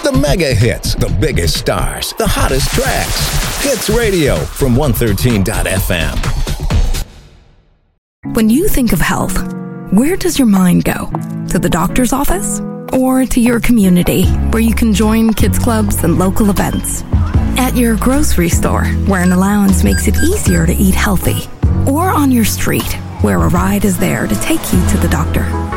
The mega hits, the biggest stars, the hottest tracks. Hits Radio from 113.fm. When you think of health, where does your mind go? To the doctor's office? Or to your community, where you can join kids clubs and local events? At your grocery store, where an allowance makes it easier to eat healthy? Or on your street, where a ride is there to take you to the doctor?